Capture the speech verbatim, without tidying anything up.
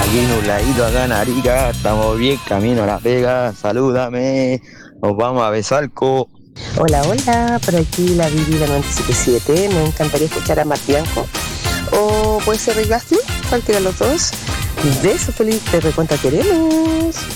Aquí nubladito acá en Arica, estamos bien camino a La Vega, salúdame, nos vamos a Besalco. Hola, hola, por aquí la Vivi de noventa y siete punto siete. Me encantaría escuchar a Martianco. O puede ser Rick Gasty, cualquiera de los dos. Besos, feliz, te recuenta queremos.